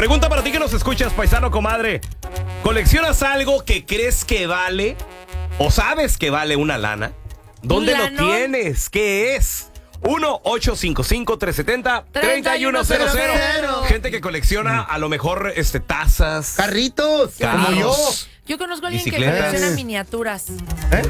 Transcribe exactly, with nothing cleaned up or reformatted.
Pregunta para ti que nos escuchas, paisano, comadre. ¿Coleccionas algo que crees que vale o sabes que vale una lana? ¿Dónde lo tienes? ¿Qué es? uno ocho cinco cinco, tres siete cero, tres uno cero cero. Gente que colecciona a lo mejor este, tazas, carritos, carros, como yo. Yo conozco a alguien que bicicletas. colecciona miniaturas. ¿Eh?